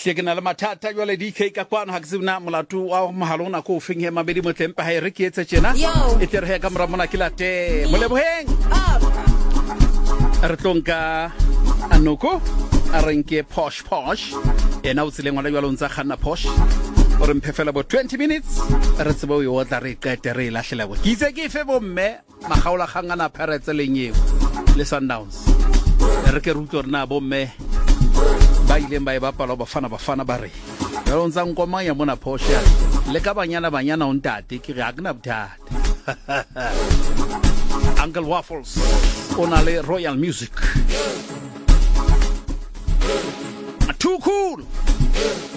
Shekena le mathata jwale DK ka kwana ha ke sena molato wa mahalona ko finghe mabedi motempa ha re ke etsa tjena e tere he ka mora mona ke late moleboheng re tlonka anoko a renke posh ena o tsileng wa jwalo ntsa khana posh o re mphefela bo 20 minutes re tsebo yo tla re qete re lahlela bo ke itse ke fe bo mme magaola khangana Pirates lenyeo le Sundowns re ke ruto rena bo mme ba ile ba bapala bafana ba re lo ntsa nkomanya mona Porsche le ka banyana o ntate ke re ha kena bothata Uncle Waffles on a Royal Music too cool